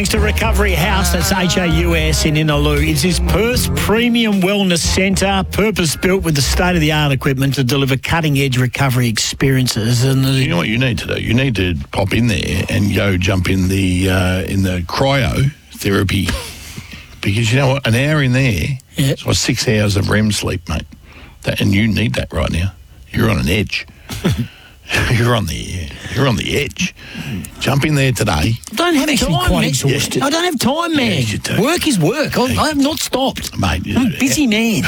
Thanks to Recovery House, that's HAUS in Innaloo. It's his Perth's premium wellness centre, purpose-built with the state-of-the-art equipment to deliver cutting-edge recovery experiences. And you know what you need to do? You need to pop in there and go jump in the cryotherapy, because you know what? An hour in there, it's like 6 hours of REM sleep, mate. And you need that right now. You're on an edge. You're on the edge. Jump in there today. I don't have time, quite exhausted. I don't have time, man. Yes, you do. Work is work. I have not stopped. Mate, I'm a busy man.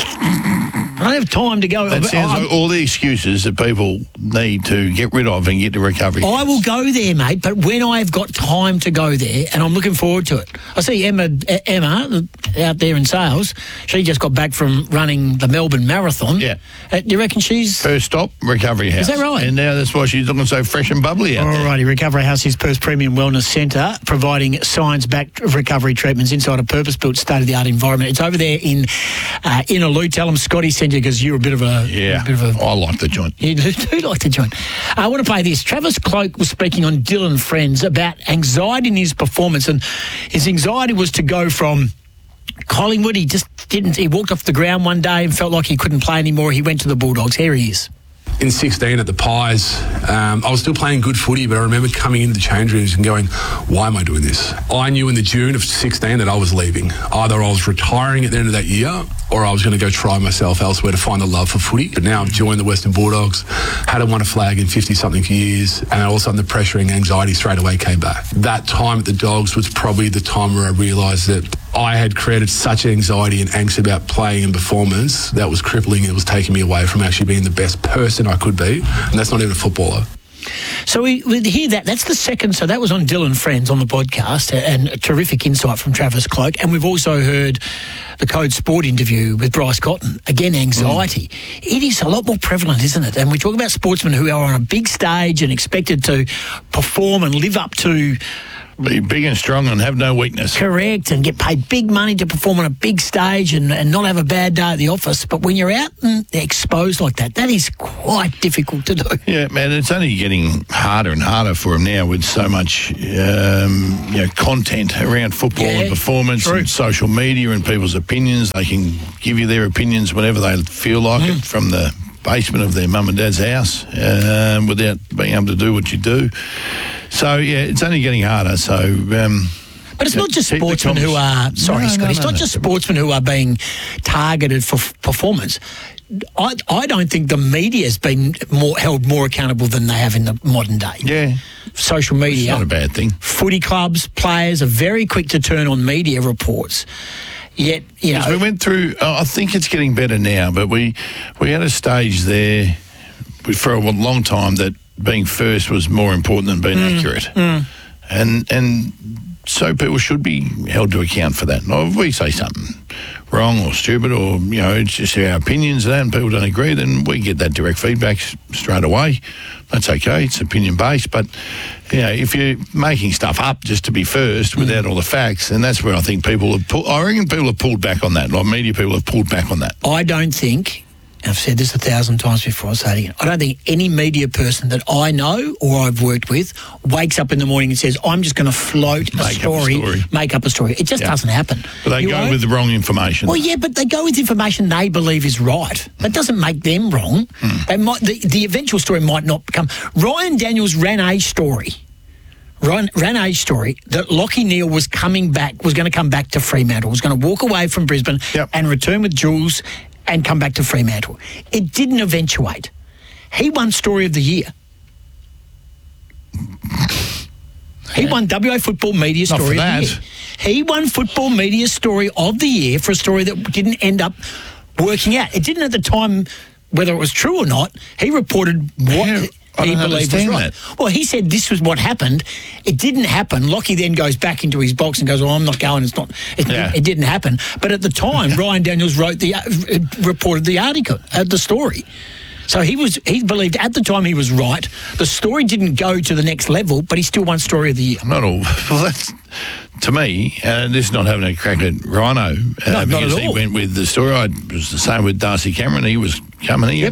I don't have time to go. That sounds like all the excuses that people need to get rid of and get to recovery. I will go there, mate, but when I've got time to go there, and I'm looking forward to it. I see Emma out there in sales. She just got back from running the Melbourne Marathon. Yeah. You reckon she's... First stop, Recovery House. Is that right? And now that's why she's looking so fresh and bubbly out there. Alrighty, Recovery House is Perth's premium wellness centre, providing science-backed recovery treatments inside a purpose-built, state-of-the-art environment. It's over there in Innaloo. Tell them Scotty sent you because you're a bit of a... Yeah, I like the joint. You do like the joint. I want to play this. Travis Cloke was speaking on Dylan Friends about anxiety in his performance, and his anxiety was to go from Collingwood. He just didn't... He walked off the ground one day and felt like he couldn't play anymore. He went to the Bulldogs. Here he is. In 16 at the Pies, I was still playing good footy, but I remember coming into the change rooms and going, why am I doing this? I knew in the June of 16 that I was leaving. Either I was retiring at the end of that year or I was going to go try myself elsewhere to find a love for footy. But now I've joined the Western Bulldogs, hadn't won a flag in 50-something years, and all of a sudden the pressure and anxiety straight away came back. That time at the Dogs was probably the time where I realised that I had created such anxiety and angst about playing and performance that was crippling. It was taking me away from actually being the best person I could be, and that's not even a footballer. So we hear that. That's the second. So that was on Dylan Friends on the podcast, and a terrific insight from Travis Cloke. And we've also heard the Code Sport interview with Bryce Cotton. Again, anxiety. It is a lot more prevalent, isn't it? And we talk about sportsmen who are on a big stage and expected to perform and live up to... Be big and strong and have no weakness. Correct, and get paid big money to perform on a big stage and not have a bad day at the office. But when you're out and exposed like that is quite difficult to do. Yeah, man, it's only getting harder and harder for them now with so much content around football and performance and social media and people's opinions. They can give you their opinions whenever they feel like it from the basement of their mum and dad's house without being able to do what you do. So, yeah, it's only getting harder. So, but it's not just sportsmen who are... Sorry, Scott. It's not just sportsmen who are being targeted for performance. I don't think the media has been held more accountable than they have in the modern day. Yeah. Social media. It's not a bad thing. Footy clubs, players are very quick to turn on media reports. Yet, you know... We went through... I think it's getting better now, but we had a stage there for a long time that being first was more important than being accurate. And so people should be held to account for that. Now, if we say something wrong or stupid or, it's just our opinions and people don't agree, then we get that direct feedback straight away. That's okay. It's opinion-based. But, if you're making stuff up just to be first without all the facts, then that's where I think people have I reckon people have pulled back on that. Like media people have pulled back on that. I don't think... I've said this 1,000 times before, I'll say it again. I don't think any media person that I know or I've worked with wakes up in the morning and says, I'm just going to float a story, make up a story. It just doesn't happen. But they go with the wrong information. Well, yeah, but they go with information they believe is right. That doesn't make them wrong. They might, the eventual story might not become... Ryan Daniels ran a story that Lachie Neale was going to come back to Fremantle, was going to walk away from Brisbane and return with Jules and come back to Fremantle. It didn't eventuate. He won Story of the Year. He won WA Football Media Story of the Year. He won Football Media Story of the Year for a story that didn't end up working out. It didn't at the time, whether it was true or not. He reported what... He believed was right. Well, he said this was what happened. It didn't happen. Lachie then goes back into his box and goes, "Oh, I'm not going. It didn't happen." But at the time, Ryan Daniels reported the article, the story. So he believed at the time he was right. The story didn't go to the next level, but he still won Story of the Year. Not all. Well, that's, to me, this is not having a crack at Rhino. Not at all. He went with the story. It was the same with Darcy Cameron. He was coming here.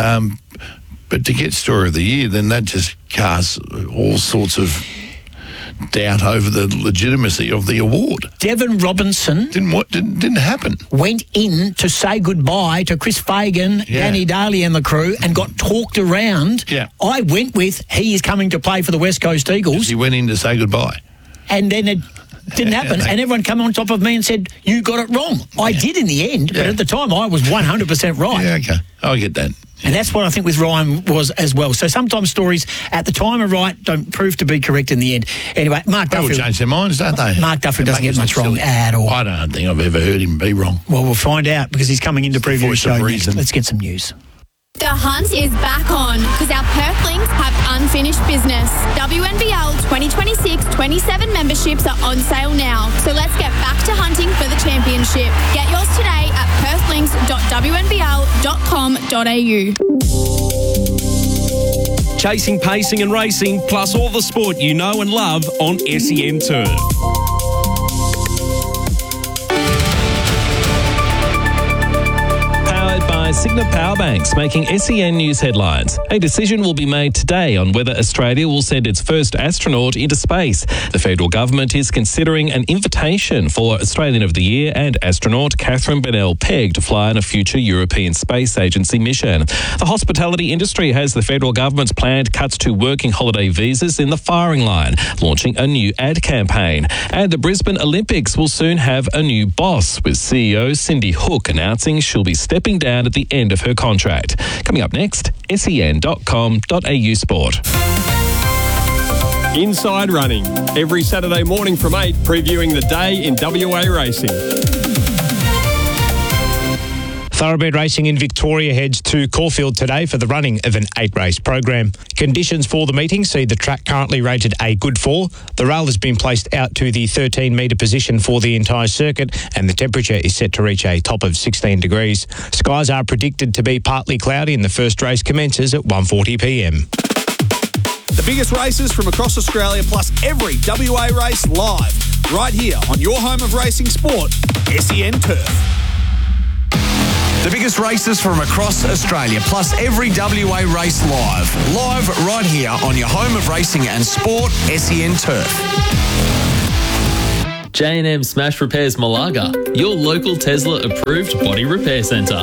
But to get Story of the Year, then that just casts all sorts of doubt over the legitimacy of the award. Devon Robinson Didn't happen. went in to say goodbye to Chris Fagan, Danny Daly and the crew and got talked around. Yeah. I went with, he is coming to play for the West Coast Eagles. He went in to say goodbye. And then it didn't happen. And everyone came on top of me and said, you got it wrong. I did in the end, but at the time I was 100% right. Yeah, okay. I get that. And that's what I think with Ryan was as well. So sometimes stories at the time are right, don't prove to be correct in the end. Anyway, Mark People Duffield. change their minds, don't they? Mark Duffield doesn't get much wrong at all. I don't think I've ever heard him be wrong. Well, we'll find out because he's coming into preview voice show of next. reason. Let's get some news. The hunt is back on because our Perthlings have unfinished business. WNBL 2026-27 memberships are on sale now. So let's get back to hunting for the championship. Get yours today at perthlings.wnbl.com.au. Chasing, pacing and racing, plus all the sport you know and love on SEN Turf. By Signet Powerbanks, making SEN News headlines. A decision will be made today on whether Australia will send its first astronaut into space. The federal government is considering an invitation for Australian of the Year and astronaut Catherine Bennell-Pegg to fly on a future European Space Agency mission. The hospitality industry has the federal government's planned cuts to working holiday visas in the firing line, launching a new ad campaign. And the Brisbane Olympics will soon have a new boss, with CEO Cindy Hook announcing she'll be stepping down at the end of her contract. Coming up next, sen.com.au sport. Inside Running, every Saturday morning from 8, previewing the day in WA racing. Thoroughbred Racing in Victoria heads to Caulfield today for the running of an 8-race program. Conditions for the meeting see the track currently rated a good 4. The rail has been placed out to the 13-metre position for the entire circuit, and the temperature is set to reach a top of 16 degrees. Skies are predicted to be partly cloudy, and the first race commences at 1:40 p.m. The biggest races from across Australia, plus every WA race live, right here on your home of racing sport, SEN Turf. The biggest races from across Australia, plus every WA race live. Live right here on your home of racing and sport, SEN Turf. J&M Smash Repairs Malaga, your local Tesla approved body repair centre.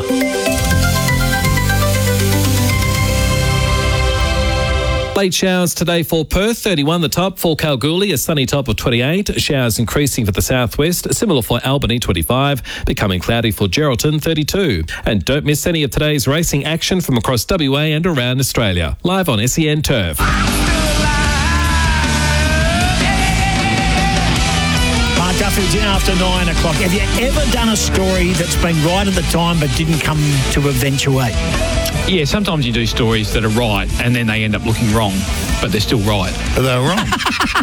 Late showers today for Perth, 31 the top. For Kalgoorlie, a sunny top of 28. Showers increasing for the southwest. Similar for Albany, 25. Becoming cloudy for Geraldton, 32. And don't miss any of today's racing action from across WA and around Australia. Live on SEN Turf. Mark Duffield's in after 9 o'clock. Have you ever done a story that's been right at the time but didn't come to eventuate? Yeah, sometimes you do stories that are right and then they end up looking wrong, but they're still right. But they were wrong.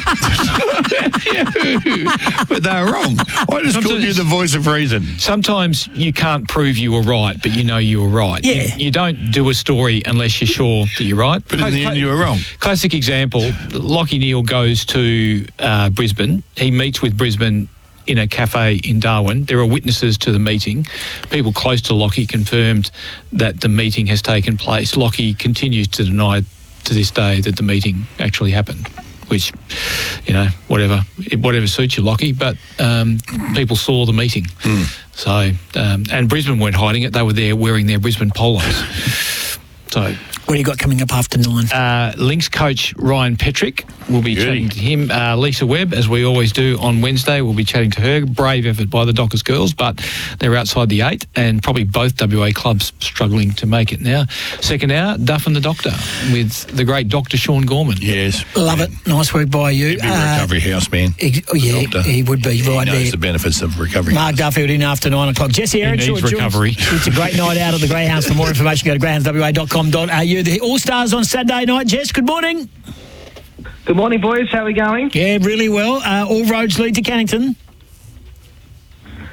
But they were wrong. I just called you the voice of reason. Sometimes you can't prove you were right, but you know you were right. Yeah. You don't do a story unless you're sure that you're right. But in the end, you were wrong. Classic example, Lachie Neale goes to Brisbane. He meets with Brisbane in a cafe in Darwin. There are witnesses to the meeting. People close to Lachie confirmed that the meeting has taken place. Lachie continues to deny to this day that the meeting actually happened, which, you know, whatever suits you, Lachie, but people saw the meeting. So, and Brisbane weren't hiding it. They were there wearing their Brisbane polos. So, what do you got coming up after 9? Lynx coach Ryan Petrick. We'll be chatting to him. Lisa Webb, as we always do on Wednesday, we'll be chatting to her. Brave effort by the Dockers girls, but they're outside the 8, and probably both WA clubs struggling to make it now. Second hour, Duff and the Doctor with the great Dr. Sean Gorman. Yes. Love it. Nice work by you. He'd be a recovery house man. He would be right there. He knows the benefits of recovery. Mark Duffield in after 9 o'clock. Jesse Earnshaw. He needs recovery. It's a great night out at the Greyhounds. For more information, go to greyhoundswa.com.au. The All-Stars on Saturday night. Jess, good morning. Good morning, boys. How are we going? Yeah, really well. All roads lead to Cannington.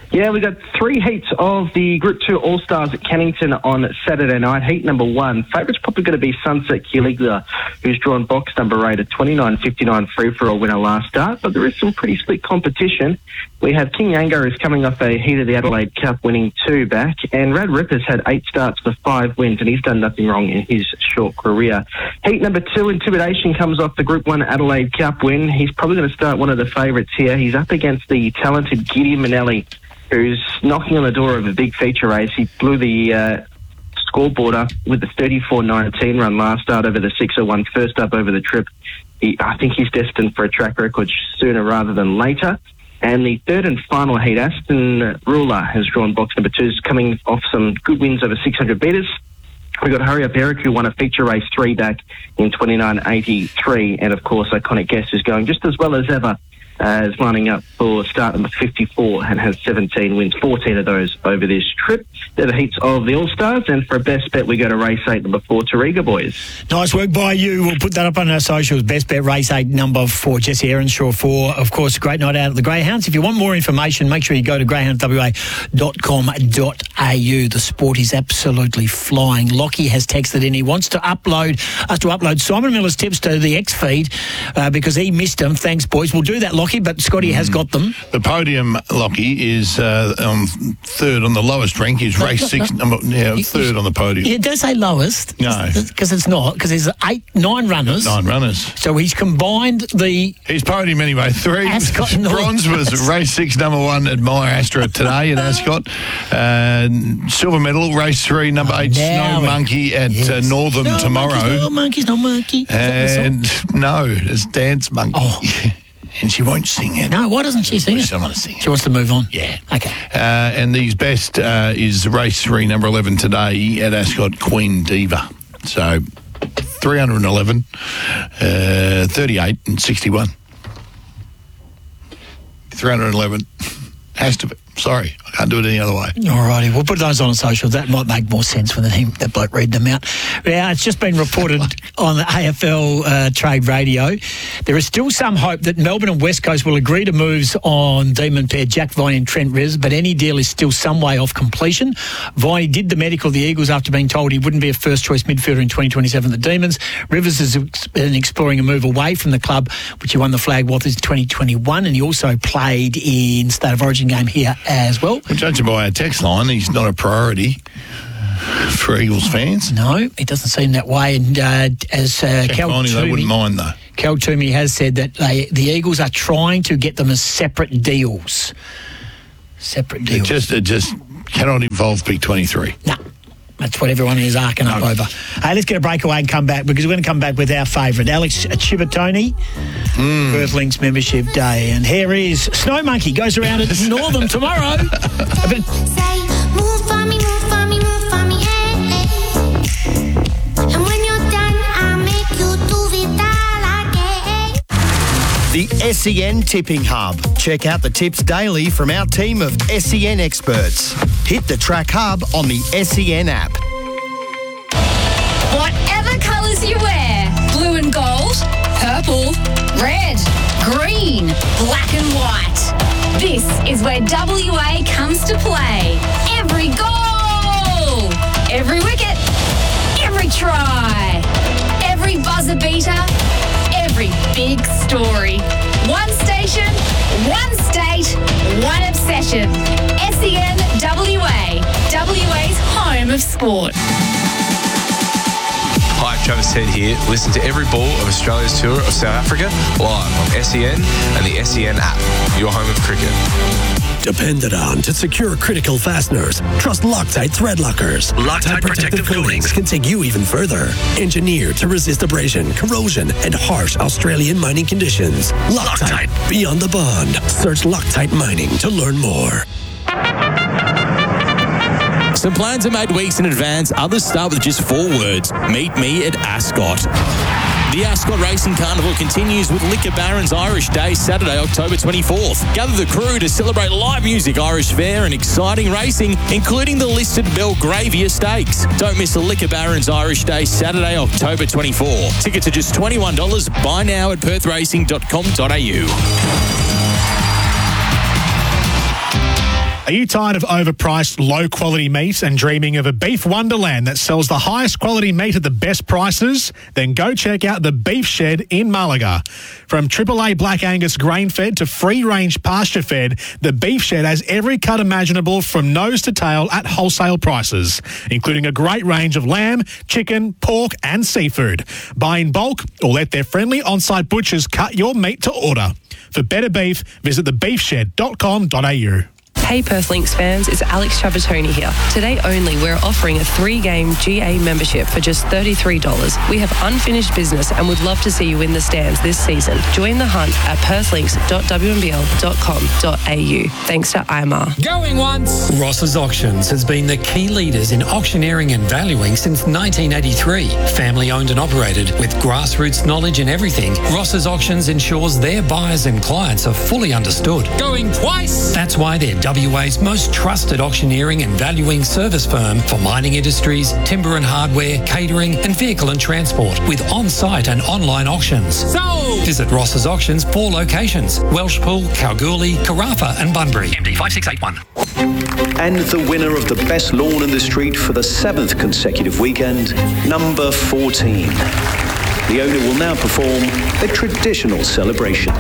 Yeah, we got 3 heats of the Group 2 All-Stars at Cannington on Saturday night. Heat number 1, favourite's probably going to be Sunset Kiligla, who's drawn box number 8, a 29.59 free-for-all winner last start. But there is some pretty split competition. We have King Yango, who's coming off a heat of the Adelaide Cup, winning 2 back. And Rad Ripper's had 8 starts for 5 wins, and he's done nothing wrong in his short career. Heat number 2, Intimidation, comes off the Group 1 Adelaide Cup win. He's probably going to start one of the favourites here. He's up against the talented Gideon Manelli, who's knocking on the door of a big feature race. He blew the scoreboarder with the 34.19 run last start over the 601 first up over the trip. I think he's destined for a track record sooner rather than later. And the third and final heat, Aston Ruler has drawn box number 2, coming off some good wins over 600 metres. We've got Hurry Up Eric, who won a feature race 3 back in 29.83. And, of course, Iconic Guest is going just as well as ever, is lining up for start number 54 and has 17 wins, 14 of those over this trip. They're the heats of the All-Stars, and for a best bet, we go to race 8, number 4, Toriga Boys. Nice work by you. We'll put that up on our socials. Best bet, race 8, number 4, Jesse Earnshaw for, of course, a great night out at the Greyhounds. If you want more information, make sure you go to greyhoundswa.com.au. The sport is absolutely flying. Lockie has texted in. He wants to upload Simon Miller's tips to the X feed because he missed them. Thanks, boys. We'll do that, Lockie, but Scotty has got them. The podium, Lockie, is third on the lowest rank. Is race 6, third on the podium. Yeah, don't say lowest. No. Because it's not, because there's 9 runners. 9 runners. So he's combined the... His podium anyway. 3. Ascot Bronze was race 6, number 1, Admire Astra today at Ascot. Silver medal, race 3, number 8, Snow Monkey at Northern tomorrow. No monkey. And no, it's Dance Monkey. Oh. And she won't sing it. No, why doesn't she sing it? She doesn't want to sing it. She wants to move on? Yeah. Okay. And these best is race 3, number 11 today at Ascot, Queen Diva. So 311, 38 and 61. 311. Has to be. Sorry, I can't do it any other way. All righty, we'll put those on social. That might make more sense for that bloke reading them out. Yeah, it's just been reported on the AFL Trade Radio. There is still some hope that Melbourne and West Coast will agree to moves on Demon pair Jack Viney and Trent Rivers, but any deal is still some way off completion. Viney did the medical of the Eagles after being told he wouldn't be a first-choice midfielder in 2027 at the Demons. Rivers has been exploring a move away from the club, which he won the flag Wathers 2021, and he also played in State of Origin game here as well. Judging by our text line, he's not a priority for Eagles fans. No, it doesn't seem that way. And as Cal Toomey, they wouldn't mind though. Cal Toomey has said that the Eagles are trying to get them as separate deals. It just cannot involve Big 23. No. That's what everyone is arcing up over. Hey, let's get a breakaway and come back, because we're going to come back with our favourite, Alex Chivatoni, Earthlinks Membership Day. And here is Snow Monkey, goes around at Northern tomorrow. The SEN Tipping Hub. Check out the tips daily from our team of SEN experts. Hit the Track Hub on the SEN app. Whatever colours you wear, blue and gold, purple, red, green, black and white. This is where WA comes to play. Every goal, every wicket, every try, every buzzer beater, every big story. One station, one state, one obsession. SEN WA, WA's home of sport. Hi, Travis Head here. Listen to every ball of Australia's tour of South Africa live on SEN and the SEN app, your home of cricket. Depended on to secure critical fasteners, trust Loctite Thread Lockers. Loctite protective coatings can take you even further. Engineered to resist abrasion, corrosion, and harsh Australian mining conditions. Loctite, beyond the bond. Search Loctite Mining to learn more. Some plans are made weeks in advance, others start with just 4 words. Meet me at Ascot. The Ascot Racing Carnival continues with Liquor Barons Irish Day, Saturday, October 24th. Gather the crew to celebrate live music, Irish fare and exciting racing, including the listed Belgravia Stakes. Don't miss the Liquor Barons Irish Day, Saturday, October 24. Tickets are just $21. Buy now at perthracing.com.au. Are you tired of overpriced, low-quality meat and dreaming of a beef wonderland that sells the highest quality meat at the best prices? Then go check out the Beef Shed in Malaga. From AAA Black Angus grain-fed to free-range pasture-fed, the Beef Shed has every cut imaginable from nose to tail at wholesale prices, including a great range of lamb, chicken, pork and seafood. Buy in bulk or let their friendly on-site butchers cut your meat to order. For better beef, visit thebeefshed.com.au. Hey Perth Lynx fans, it's Alex Trapattoni here. Today only, we're offering a 3-game GA membership for just $33. We have unfinished business and would love to see you in the stands this season. Join the hunt at perthlinks.wnbl.com.au. Thanks to IMR. Going once! Ross's Auctions has been the key leaders in auctioneering and valuing since 1983. Family owned and operated with grassroots knowledge in everything, Ross's Auctions ensures their buyers and clients are fully understood. Going twice! That's why they're WA's most trusted auctioneering and valuing service firm for mining industries, timber and hardware, catering and vehicle and transport with on-site and online auctions. So, visit Ross's Auctions 4 locations: Welshpool, Kalgoorlie, Carafa and Bunbury. MD 5681. And the winner of the best lawn in the street for the 7th consecutive weekend, number 14. The owner will now perform a traditional celebration.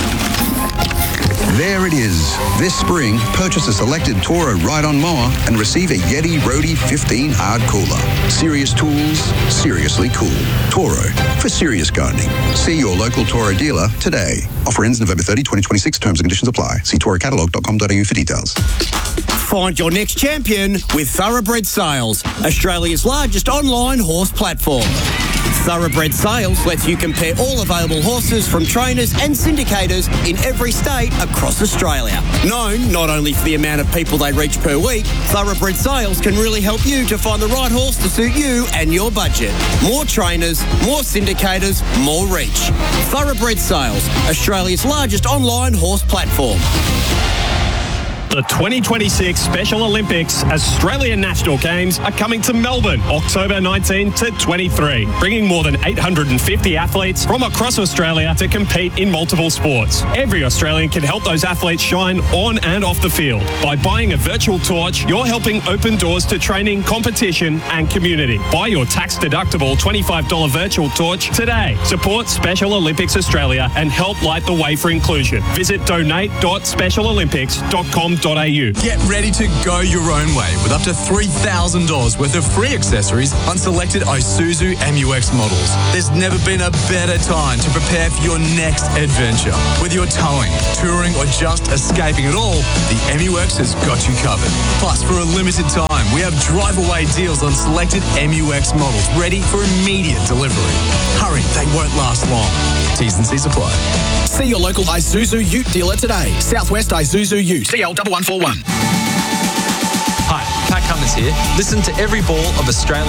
There it is. This spring, purchase a selected Toro ride-on mower and receive a Yeti Roadie 15 hard cooler. Serious tools, seriously cool. Toro, for serious gardening. See your local Toro dealer today. Offer ends November 30, 2026. Terms and conditions apply. See torocatalog.com.au for details. Find your next champion with Thoroughbred Sales, Australia's largest online horse platform. Thoroughbred Sales lets you compare all available horses from trainers and syndicators in every state across Australia. Known not only for the amount of people they reach per week, Thoroughbred Sales can really help you to find the right horse to suit you and your budget. More trainers, more syndicators, more reach. Thoroughbred Sales, Australia's largest online horse platform. The 2026 Special Olympics Australian National Games are coming to Melbourne, October 19 to 23, bringing more than 850 athletes from across Australia to compete in multiple sports. Every Australian can help those athletes shine on and off the field. By buying a virtual torch, you're helping open doors to training, competition and community. Buy your tax-deductible $25 virtual torch today. Support Special Olympics Australia and help light the way for inclusion. Visit donate.specialolympics.com.au. Get ready to go your own way with up to $3,000 worth of free accessories on selected Isuzu MU-X models. There's never been a better time to prepare for your next adventure. Whether you're towing, touring or just escaping it all, the MU-X has got you covered. Plus, for a limited time, we have drive-away deals on selected MU-X models ready for immediate delivery. Hurry, they won't last long. T's and C's apply. See your local Isuzu Ute dealer today. Southwest Isuzu Ute. CL1141. Hi, Pat Cummins here. Listen to every ball of Australia.